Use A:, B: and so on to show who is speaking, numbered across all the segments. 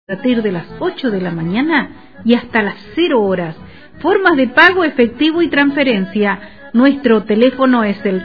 A: a partir de las 8 de la mañana y hasta las 0 horas. Formas de pago efectivo y transferencia. Nuestro teléfono es el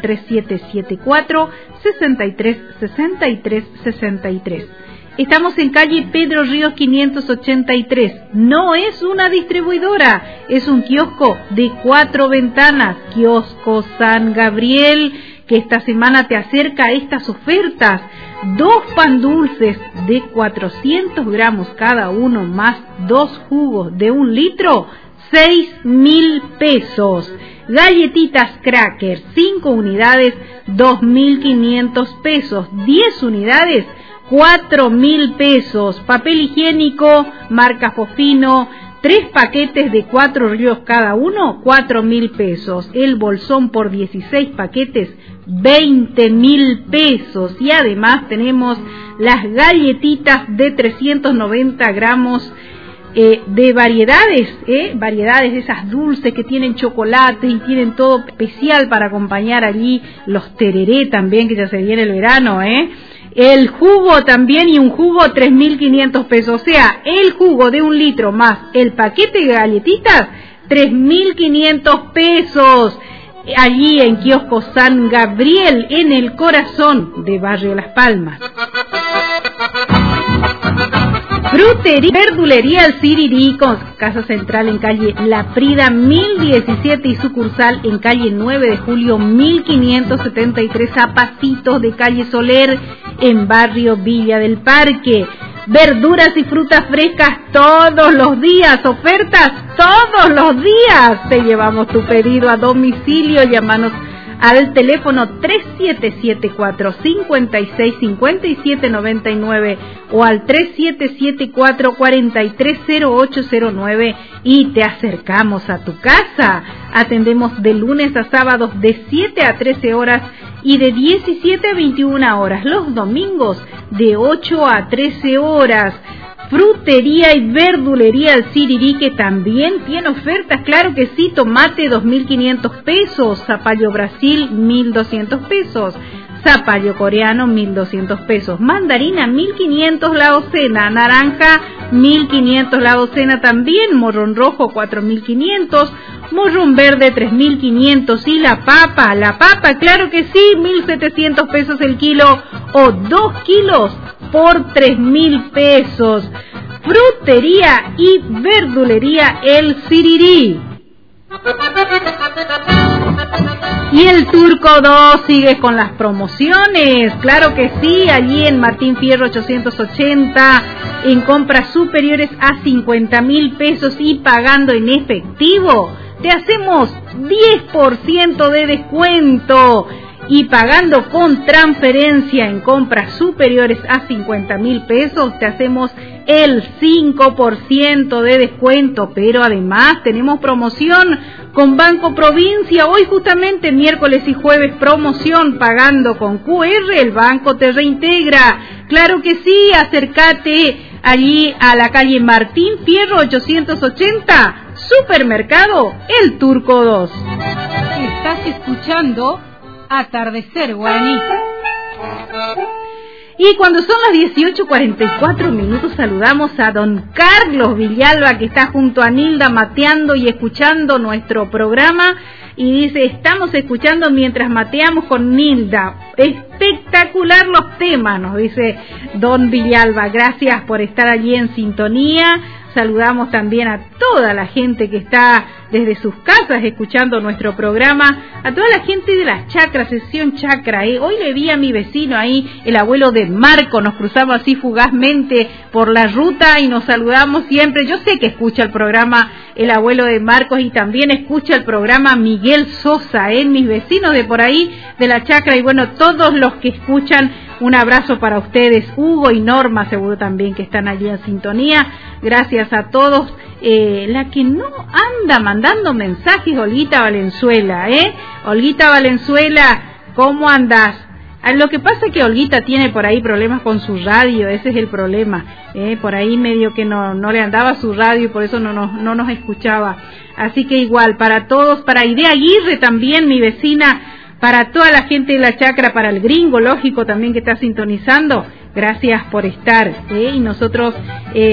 A: 3774-636363. Estamos en calle Pedro Ríos 583. No es una distribuidora, es un kiosco de 4 ventanas. Kiosco San Gabriel, que esta semana te acerca a estas ofertas. 2 pan dulces de 400 gramos cada uno, más 2 jugos de 1 litro, 6.000 pesos. Galletitas Cracker, 5 unidades, 2.500 pesos. 10 unidades, 4.000 pesos. Papel higiénico, marca Fofino, 3 paquetes de 4 ríos cada uno, 4.000 pesos. El bolsón por 16 paquetes, 20.000 pesos. Y además tenemos las galletitas de 390 gramos de variedades, variedades de esas dulces que tienen chocolate y tienen todo especial para acompañar allí. Los tereré también, que ya se viene el verano, El jugo también, y un jugo 3.500 pesos, o sea, el jugo de 1 litro más el paquete de galletitas, 3.500 pesos, allí en Kiosco San Gabriel, en el corazón de Barrio Las Palmas. Frutería, verdulería El Sirirí, con casa central en calle La Prida 1017 y sucursal en calle 9 de julio 1573, a pasitos de calle Soler, en barrio Villa del Parque. Verduras y frutas frescas todos los días, ofertas todos los días. Te llevamos tu pedido a domicilio, llámanos al teléfono 3774-565799 o al 3774-430809 y te acercamos a tu casa. Atendemos de lunes a sábados de 7 a 13 horas y de 17 a 21 horas. Los domingos de 8 a 13 horas. Frutería y verdulería El Sirirí, que también tiene ofertas, claro que sí. Tomate 2.500 pesos, zapallo Brasil 1.200 pesos, zapallo coreano 1.200 pesos, mandarina 1.500 la docena, naranja 1.500 la docena también, morrón rojo 4.500, morrón verde 3.500 y la papa, claro que sí, 1.700 pesos el kilo o 2 kilos por 3.000 pesos. Frutería y verdulería El Sirirí. Y el Turco 2 sigue con las promociones, claro que sí, allí en Martín Fierro 880, en compras superiores a 50.000 pesos y pagando en efectivo, te hacemos 10% de descuento. Y pagando con transferencia en compras superiores a 50.000 pesos, te hacemos el 5% de descuento. Pero además tenemos promoción con Banco Provincia. Hoy justamente miércoles y jueves, promoción pagando con QR, el banco te reintegra. Claro que sí, acércate allí a la calle Martín Fierro 880, Supermercado El Turco 2. Estás escuchando Atardecer Guaraní. Y cuando son las 18:44 saludamos a don Carlos Villalba, que está junto a Nilda mateando y escuchando nuestro programa, y dice: estamos escuchando mientras mateamos con Nilda. Espectacular los temas, nos dice don Villalba. Gracias por estar allí en sintonía. Saludamos también a toda la gente que está desde sus casas escuchando nuestro programa, a toda la gente de la chacra, sesión chacra. Hoy le vi a mi vecino ahí, el abuelo de Marco, nos cruzamos así fugazmente por la ruta y nos saludamos siempre. Yo sé que escucha el programa el abuelo de Marcos y también escucha el programa Miguel Sosa, mis vecinos de por ahí, de la chacra, y bueno, todos los que escuchan, un abrazo para ustedes. Hugo y Norma seguro también que están allí en sintonía. Gracias a todos. La que no anda mandando mensajes, Olguita Valenzuela, Olguita Valenzuela, ¿cómo andás? Lo que pasa es que Olguita tiene por ahí problemas con su radio, ese es el problema, por ahí medio que no le andaba su radio y por eso no nos escuchaba. Así que igual, para todos, para Idea Aguirre también, mi vecina, para toda la gente de la chacra, para el gringo, lógico, también que está sintonizando, gracias por estar, y nosotros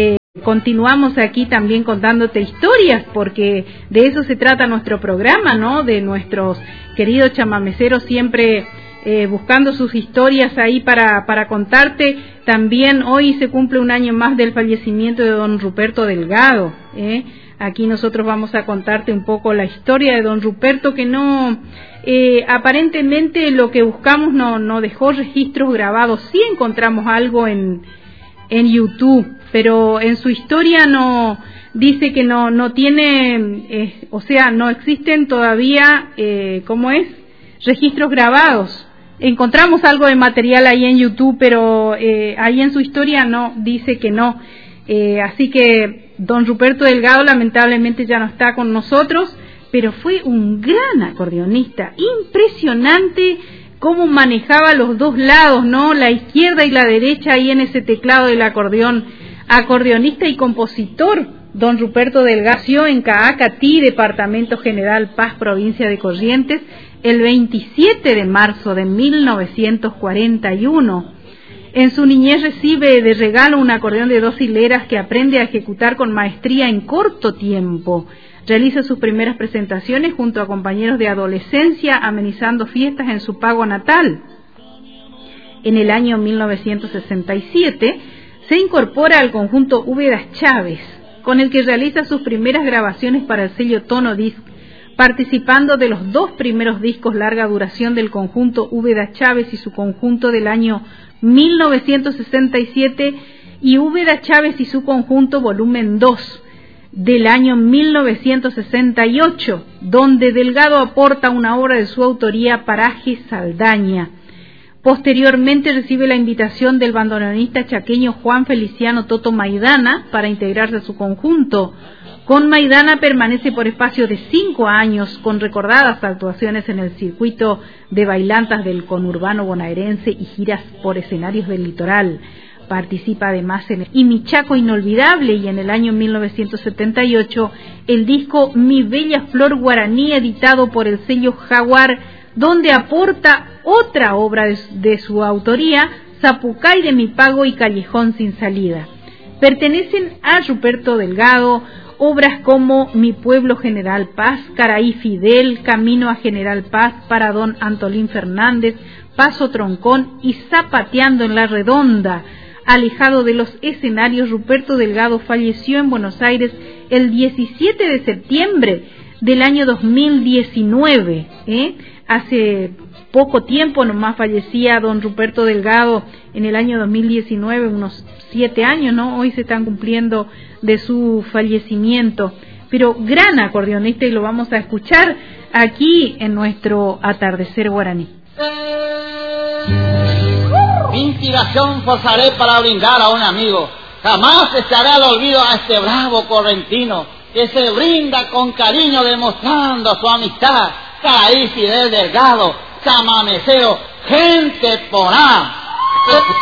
A: continuamos aquí también contándote historias, porque de eso se trata nuestro programa, ¿no? De nuestros queridos chamameceros siempre buscando sus historias ahí para contarte. También hoy se cumple un año más del fallecimiento de don Ruperto Delgado. Aquí nosotros vamos a contarte un poco la historia de don Ruperto, que no, aparentemente lo que buscamos no dejó registros grabados. Sí encontramos algo en YouTube, pero en su historia no dice que no tiene, o sea, no existen todavía, registros grabados. Encontramos algo de material ahí en YouTube, pero ahí en su historia no, dice que no. Así que don Ruperto Delgado lamentablemente ya no está con nosotros, pero fue un gran acordeonista, impresionante cómo manejaba los dos lados, ¿no? La izquierda y la derecha ahí en ese teclado del acordeón. Acordeonista y compositor, don Ruperto Delgado nació en Caacatí, departamento General Paz, provincia de Corrientes, el 27 de marzo de 1941. En su niñez recibe de regalo un acordeón de 2 hileras que aprende a ejecutar con maestría en corto tiempo. Realiza sus primeras presentaciones junto a compañeros de adolescencia, amenizando fiestas en su pago natal. En el año 1967 se incorpora al conjunto Úbedas Chávez, con el que realiza sus primeras grabaciones para el sello Tono Disc, participando de los 2 primeros discos larga duración del conjunto Úbedas Chávez y su conjunto del año 1967 y Úbedas Chávez y su conjunto volumen 2 del año 1968, donde Delgado aporta una obra de su autoría, Paraje Saldaña. Posteriormente recibe la invitación del bandoneonista chaqueño Juan Feliciano Toto Maidana para integrarse a su conjunto. Con Maidana permanece por espacio de 5 años, con recordadas actuaciones en el circuito de bailantas del conurbano bonaerense y giras por escenarios del litoral. Participa además en Y mi Chaco Inolvidable, y en el año 1978 el disco Mi Bella Flor Guaraní, editado por el sello Jaguar, donde aporta otra obra de su autoría, Zapucay de mi Pago y Callejón sin Salida. Pertenecen a Ruperto Delgado obras como Mi Pueblo General Paz, Caraí Fidel, Camino a General Paz para don Antolín Fernández, Paso Troncón y Zapateando en la Redonda. Alejado de los escenarios, Ruperto Delgado falleció en Buenos Aires el 17 de septiembre del año 2019. Hace poco tiempo nomás fallecía don Ruperto Delgado, en el año 2019, unos 7 años, ¿no? Hoy se están cumpliendo de su fallecimiento. Pero gran acordeonista, y lo vamos a escuchar aquí en nuestro Atardecer Guaraní.
B: Mi inspiración forzaré para brindar a un amigo. Jamás se hará el olvido a este bravo correntino que se brinda con cariño demostrando su amistad. Caraí Fidel Delgado, chamamecero, gente porá.